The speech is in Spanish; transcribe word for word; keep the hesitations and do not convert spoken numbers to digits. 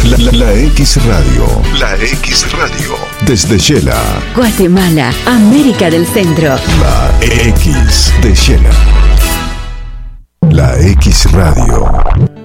La, la, la X Radio. La X Radio. Desde Shela. Guatemala, América del Centro. La X de Shela. La X Radio.